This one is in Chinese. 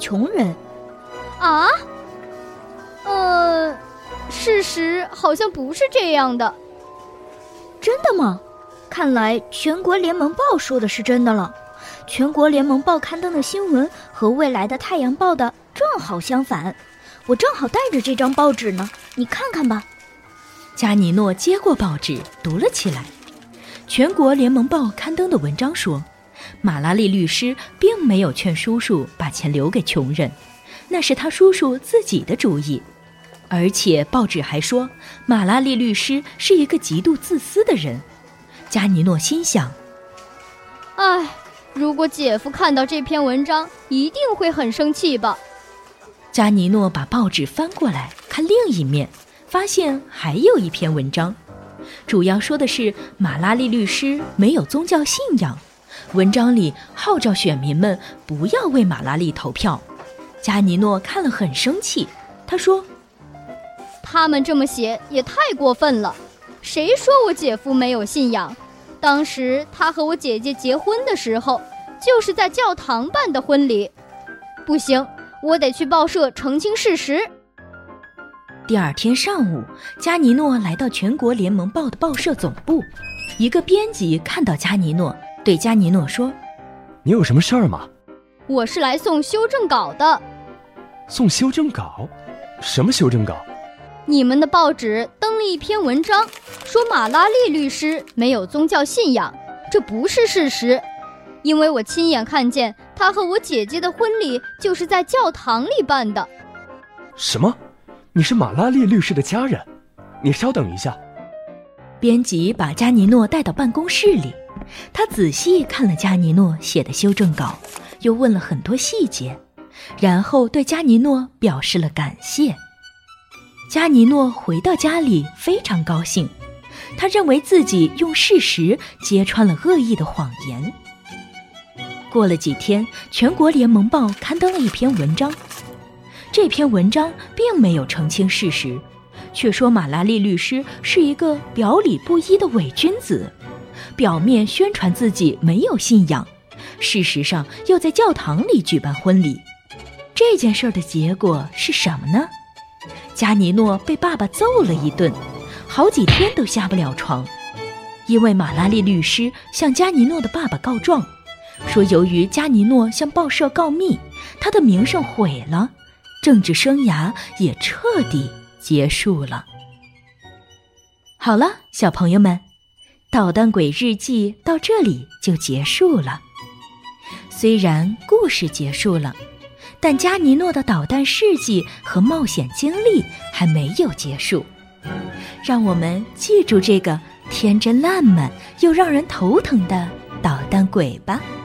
穷人。 啊？事实好像不是这样的。 真的吗？看来全国联盟报说的是真的了。全国联盟报刊登的新闻和未来的太阳报的正好相反，我正好带着这张报纸呢，你看看吧。 加尼诺接过报纸读了起来。全国联盟报刊登的文章说，马拉利律师并没有劝叔叔把钱留给穷人，那是他叔叔自己的主意。而且报纸还说，马拉利律师是一个极度自私的人。加尼诺心想， 唉，如果姐夫看到这篇文章，一定会很生气吧。 加尼诺把报纸翻过来看另一面，发现还有一篇文章，主要说的是马拉利律师没有宗教信仰。文章里号召选民们不要为马拉利投票。加尼诺看了很生气，他说， 他们这么写也太过分了，谁说我姐夫没有信仰？当时他和我姐姐结婚的时候，就是在教堂办的婚礼。不行，我得去报社澄清事实。 第二天上午，加尼诺来到全国联盟报的报社总部。一个编辑看到加尼诺，对加尼诺说， 你有什么事儿吗？ 我是来送修正稿的。 送修正稿？什么修正稿？ 你们的报纸登了一篇文章，说马拉利律师没有宗教信仰，这不是事实。因为我亲眼看见他和我姐姐的婚礼就是在教堂里办的。 什么？你是马拉利律师的家人？你稍等一下。 编辑把加尼诺带到办公室里，他仔细看了加尼诺写的修正稿，又问了很多细节，然后对加尼诺表示了感谢。加尼诺回到家里非常高兴，他认为自己用事实揭穿了恶意的谎言。过了几天，全国联盟报刊登了一篇文章，这篇文章并没有澄清事实，却说马拉利律师是一个表里不一的伪君子，表面宣传自己没有信仰，事实上又在教堂里举办婚礼。这件事的结果是什么呢？加尼诺被爸爸揍了一顿，好几天都下不了床。因为马拉利律师向加尼诺的爸爸告状，说由于加尼诺向报社告密，他的名声毁了，政治生涯也彻底结束了。好了，小朋友们，捣蛋鬼日记到这里就结束了。虽然故事结束了，但加尼诺的捣蛋事迹和冒险经历还没有结束。让我们记住这个天真烂漫又让人头疼的捣蛋鬼吧。